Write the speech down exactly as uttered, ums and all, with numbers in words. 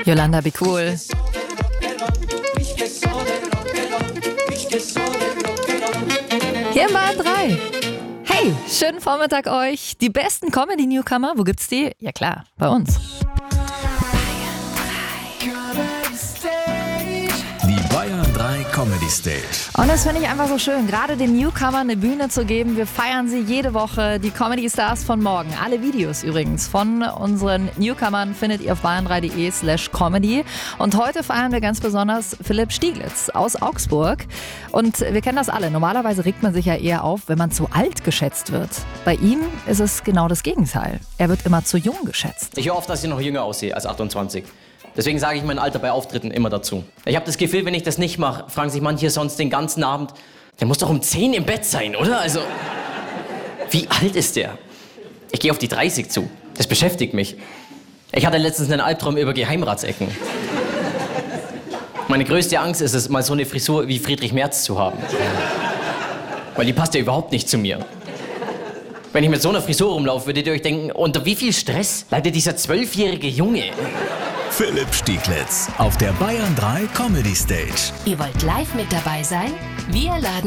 Yolanda, be cool. Hier in Bayern drei. Hey, schönen Vormittag euch. Die besten Comedy-Newcomer, wo gibt's die? Ja klar, bei uns. Die Bayern drei Comedy Stage. Und das finde ich einfach so schön, gerade den Newcomern eine Bühne zu geben. Wir feiern sie jede Woche, die Comedy-Stars von morgen. Alle Videos übrigens von unseren Newcomern findet ihr auf bayern drei punkt de slash comedy. Und heute feiern wir ganz besonders Philipp Stieglitz aus Augsburg. Und wir kennen das alle. Normalerweise regt man sich ja eher auf, wenn man zu alt geschätzt wird. Bei ihm ist es genau das Gegenteil. Er wird immer zu jung geschätzt. Ich höre oft, dass ich noch jünger aussehe als achtundzwanzig. Deswegen sage ich mein Alter bei Auftritten immer dazu. Ich habe das Gefühl, wenn ich das nicht mache, fragen sich manche sonst den ganzen Abend, der muss doch um zehn im Bett sein, oder? Also, wie alt ist der? Ich gehe auf die dreißig zu. Das beschäftigt mich. Ich hatte letztens einen Albtraum über Geheimratsecken. Meine größte Angst ist es, mal so eine Frisur wie Friedrich Merz zu haben. Weil die passt ja überhaupt nicht zu mir. Wenn ich mit so einer Frisur rumlaufe, würdet ihr euch denken, unter wie viel Stress leidet dieser zwölfjährige Junge? Philipp Stieglitz auf der Bayern drei Comedy Stage. Ihr wollt live mit dabei sein? Wir laden